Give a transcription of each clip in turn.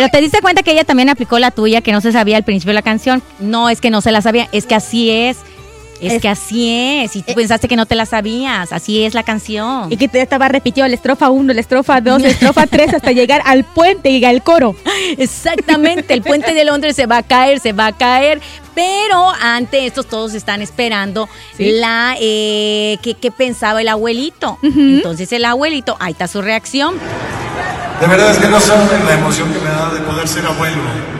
Pero te diste cuenta que ella también aplicó la tuya, que no se sabía al principio de la canción. No, es que no se la sabía, es que así es. Es que así es, y tú pensaste que no te la sabías, así es la canción. Y que te estaba repitiendo la estrofa 1, la estrofa 2, la estrofa 3 hasta llegar al puente y al coro. Exactamente, el puente de Londres se va a caer, pero ante estos todos están esperando qué pensaba el abuelito. Entonces el abuelito, ahí está su reacción. De verdad es que no saben la emoción que me da de poder ser abuelo.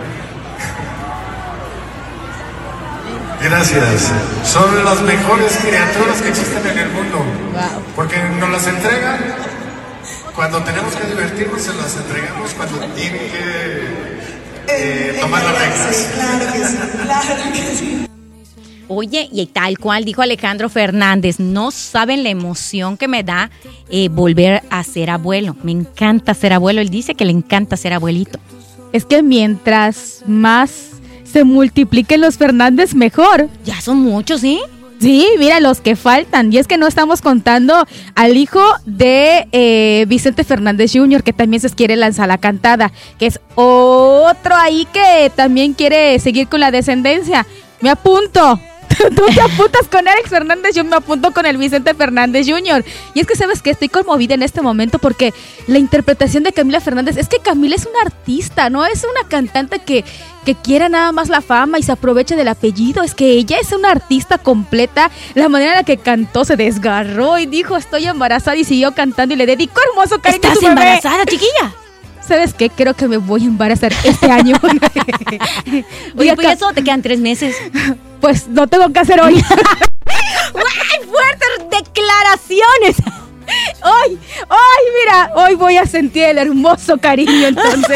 Gracias. Son las mejores criaturas que existen en el mundo. Wow. Porque nos las entregan cuando tenemos que divertirnos, se las entregamos cuando tienen que tomar las reglas. Claro que sí. Oye, y tal cual dijo Alejandro Fernández, no saben la emoción que me da volver a ser abuelo. Me encanta ser abuelo. Él dice que le encanta ser abuelito. Es que mientras más se multipliquen los Fernández, mejor. Ya son muchos, ¿sí? Sí, mira los que faltan. Y es que no estamos contando al hijo de Vicente Fernández Jr., que también se quiere lanzar la cantada, que es otro ahí que también quiere seguir con la descendencia. Me apunto. Tú te apuntas con Alex Fernández, yo me apunto con el Vicente Fernández Jr. Y es que sabes que estoy conmovida en este momento porque la interpretación de Camila Fernández, es que Camila es una artista, no es una cantante que quiera nada más la fama y se aproveche del apellido. Es que ella es una artista completa. La manera en la que cantó, se desgarró y dijo estoy embarazada y siguió cantando y le dedicó hermoso cariño a su bebé. ¿Estás embarazada, chiquilla? ¿Sabes qué? Creo que me voy a embarazar este año. Oye, pues eso te quedan 3 meses. Pues no tengo que hacer hoy. ¡Guay! ¡Fuertes declaraciones! Hoy, mira, hoy voy a sentir el hermoso cariño, entonces.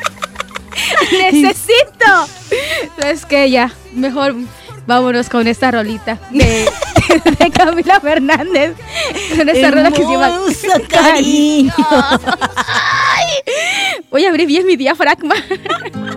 Necesito. ¿Sabes qué? Ya, mejor vámonos con esta rolita de Camila Fernández. Con esta rola que se llama cariño. Voy a abrir bien mi diafragma.